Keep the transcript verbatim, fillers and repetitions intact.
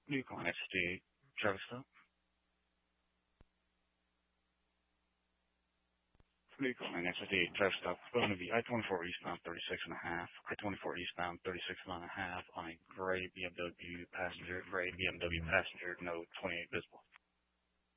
Yukon X D, driver stop. Yukon X D, driver stop. Going to the I twenty-four eastbound thirty-six and a half, I twenty-four eastbound thirty-six and a half on a gray B M W passenger, gray B M W passenger, no twenty-eight visible.